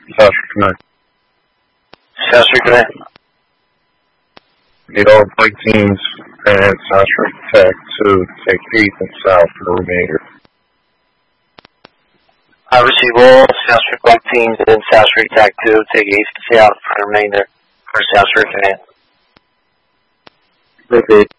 South Connect. South Street Connect. Need all play teams and South Street Tech to take east and south for the remainder. I receive all South Street Black teams and South Street Tech 2, take east and south for the remainder for South Street Connect. Repeat.